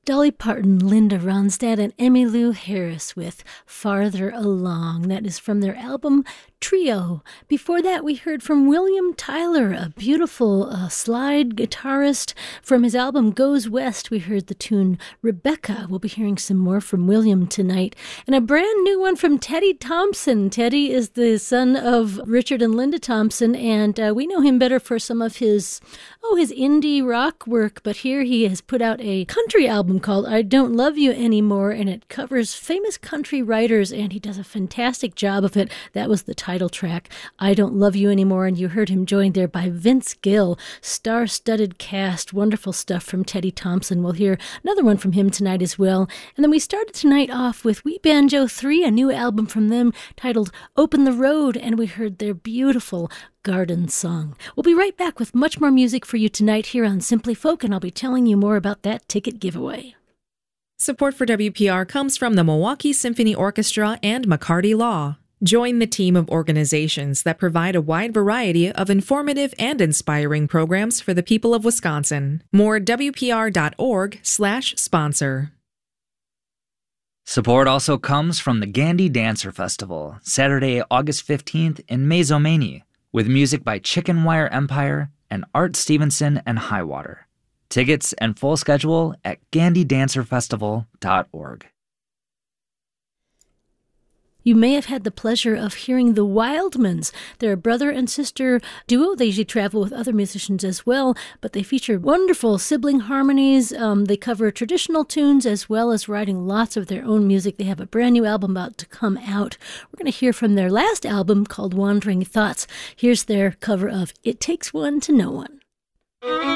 Dolly Parton, Linda Ronstadt, and Emmylou Harris with Farther Along. That is from their album Trio. Before that, we heard from William Tyler, a beautiful slide guitarist. From his album Goes West, we heard the tune Rebecca. We'll be hearing some more from William tonight. And a brand new one from Teddy Thompson. Teddy is the son of Richard and Linda Thompson, and we know him better for some of his indie rock work, but here he has put out a country album called I Don't Love You Anymore, and it covers famous country writers, and he does a fantastic job of it. That was the title track, I Don't Love You Anymore, and you heard him joined there by Vince Gill. Star-studded cast, wonderful stuff from Teddy Thompson. We'll hear another one from him tonight as well. And then we started tonight off with We Banjo 3, a new album from them titled Open the Road, and we heard their beautiful Garden Song. We'll be right back with much more music for you tonight here on Simply Folk, and I'll be telling you more about that ticket giveaway. Support for WPR comes from the Milwaukee Symphony Orchestra and McCarty Law. Join the team of organizations that provide a wide variety of informative and inspiring programs for the people of Wisconsin. More at WPR.org/sponsor. Support also comes from the Gandy Dancer Festival, Saturday, August 15th in Maizomanie, with music by Chicken Wire Empire and Art Stevenson and Highwater. Tickets and full schedule at gandydancerfestival.org. You may have had the pleasure of hearing the Wildmans. They're a brother and sister duo. They usually travel with other musicians as well, but they feature wonderful sibling harmonies. They cover traditional tunes as well as writing lots of their own music. They have a brand new album about to come out. We're going to hear from their last album called Wandering Thoughts. Here's their cover of It Takes One to Know One.